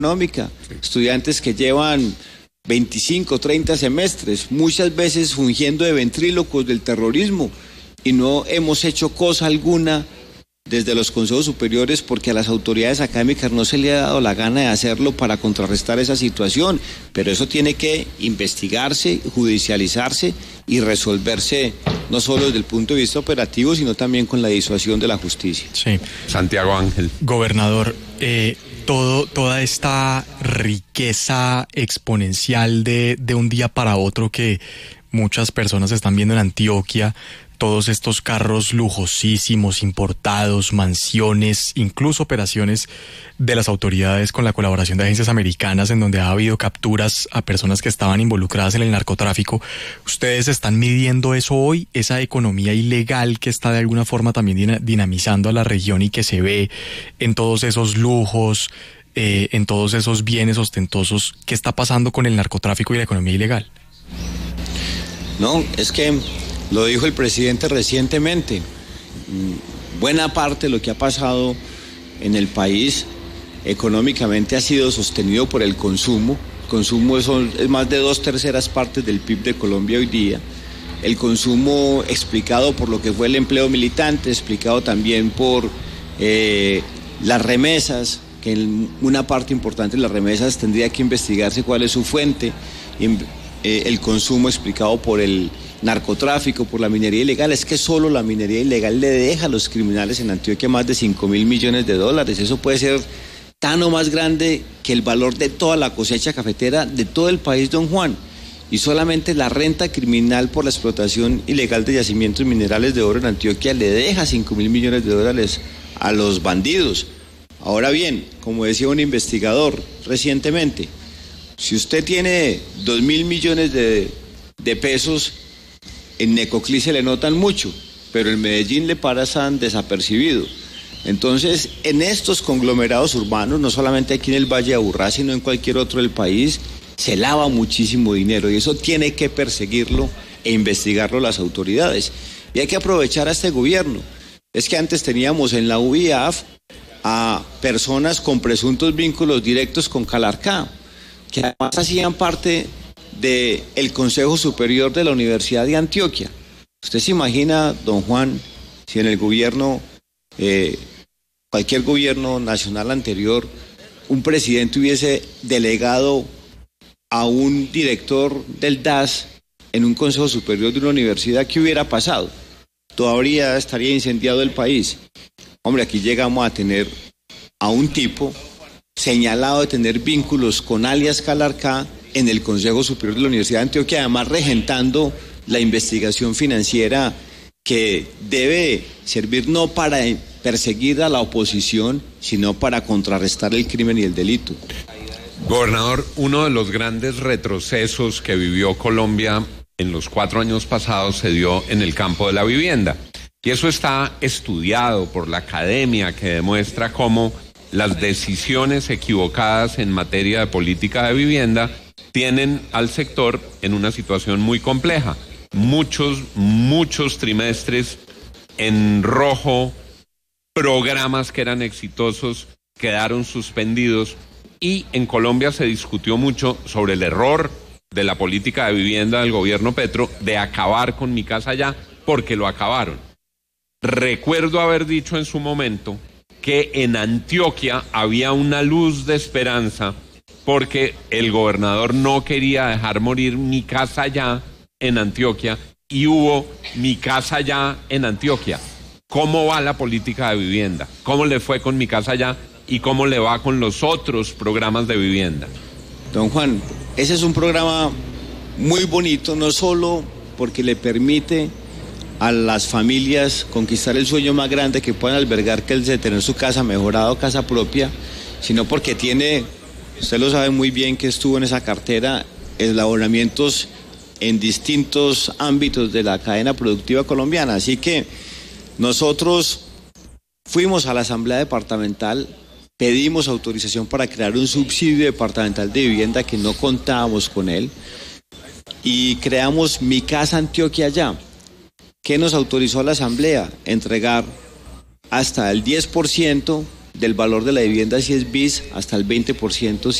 económica, estudiantes que llevan 25, 30 semestres, muchas veces fungiendo de ventrílocos del terrorismo, y no hemos hecho cosa alguna desde los consejos superiores porque a las autoridades académicas no se le ha dado la gana de hacerlo para contrarrestar esa situación, pero eso tiene que investigarse, judicializarse y resolverse no solo desde el punto de vista operativo, sino también con la disuasión de la justicia. Sí. Santiago Ángel. Gobernador, toda esta riqueza exponencial de un día para otro que muchas personas están viendo en Antioquia, todos estos carros lujosísimos, importados, mansiones, incluso operaciones de las autoridades con la colaboración de agencias americanas en donde ha habido capturas a personas que estaban involucradas en el narcotráfico. ¿Ustedes están midiendo eso hoy, esa economía ilegal que está de alguna forma también dinamizando a la región y que se ve en todos esos lujos, en todos esos bienes ostentosos? ¿Qué está pasando con el narcotráfico y la economía ilegal? No, es que lo dijo el presidente recientemente. Buena parte de lo que ha pasado en el país económicamente ha sido sostenido por el consumo. El consumo es más de 2/3 partes del PIB de Colombia hoy día. El consumo explicado por lo que fue el empleo militante, explicado también por las remesas, que en una parte importante de las remesas tendría que investigarse cuál es su fuente. El consumo explicado por el narcotráfico, por la minería ilegal. Es que solo la minería ilegal le deja a los criminales en Antioquia más de 5.000 millones de dólares. Eso puede ser tan o más grande que el valor de toda la cosecha cafetera de todo el país, don Juan. Y solamente la renta criminal por la explotación ilegal de yacimientos minerales de oro en Antioquia le deja 5.000 millones de dólares a los bandidos. Ahora bien, como decía un investigador recientemente, si usted tiene 2.000 millones de pesos, en Necoclí se le notan mucho, pero en Medellín le pasan desapercibido. Entonces, en estos conglomerados urbanos, no solamente aquí en el Valle de Aburrá, sino en cualquier otro del país, se lava muchísimo dinero y eso tiene que perseguirlo e investigarlo las autoridades. Y hay que aprovechar a este gobierno. Es que antes teníamos en la UIAF a personas con presuntos vínculos directos con Calarcá, que además hacían parte del Consejo Superior de la Universidad de Antioquia. ¿Usted se imagina, don Juan, si en el gobierno, cualquier gobierno nacional anterior, un presidente hubiese delegado a un director del DAS en un Consejo Superior de una universidad? ¿Qué hubiera pasado? Todavía estaría incendiado el país. Hombre, aquí llegamos a tener a un tipo señalado de tener vínculos con alias Calarcá en el Consejo Superior de la Universidad de Antioquia, además regentando la investigación financiera que debe servir no para perseguir a la oposición, sino para contrarrestar el crimen y el delito. Gobernador, uno de los grandes retrocesos que vivió Colombia en los 4 años pasados se dio en el campo de la vivienda. Y eso está estudiado por la academia, que demuestra cómo las decisiones equivocadas en materia de política de vivienda tienen al sector en una situación muy compleja. Muchos trimestres en rojo, programas que eran exitosos quedaron suspendidos y en Colombia se discutió mucho sobre el error de la política de vivienda del gobierno Petro de acabar con Mi Casa Ya, porque lo acabaron. Recuerdo haber dicho en su momento que en Antioquia había una luz de esperanza porque el gobernador no quería dejar morir Mi Casa Ya en Antioquia y hubo Mi Casa Ya en Antioquia. ¿Cómo va la política de vivienda? ¿Cómo le fue con Mi Casa Ya y cómo le va con los otros programas de vivienda? Don Juan, ese es un programa muy bonito, no solo porque le permite a las familias conquistar el sueño más grande que puedan albergar, que es de tener su casa mejorada o casa propia, sino porque tiene, usted lo sabe muy bien que estuvo en esa cartera, eslabonamientos en distintos ámbitos de la cadena productiva colombiana. Así que nosotros fuimos a la Asamblea Departamental, pedimos autorización para crear un subsidio departamental de vivienda que no contábamos con él y creamos Mi Casa Antioquia Ya. ¿Qué nos autorizó la Asamblea? Entregar hasta el 10% del valor de la vivienda si es bis hasta el 20%.